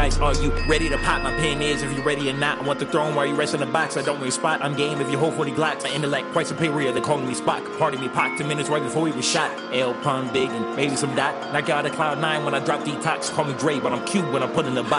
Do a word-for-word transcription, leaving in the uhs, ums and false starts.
Are you ready to pop? My pen is if you're ready or not. I want the throne while you rest in the box. I don't really spot. I'm game if you hold for the Glocks. My intellect quite superior. They're calling me Spock. Pardon me, Pac. Two minutes right before he was shot. L pun big and maybe some dot. Knock you out of cloud nine when I drop detox. Call me Dre, but I'm cute when I put in the box.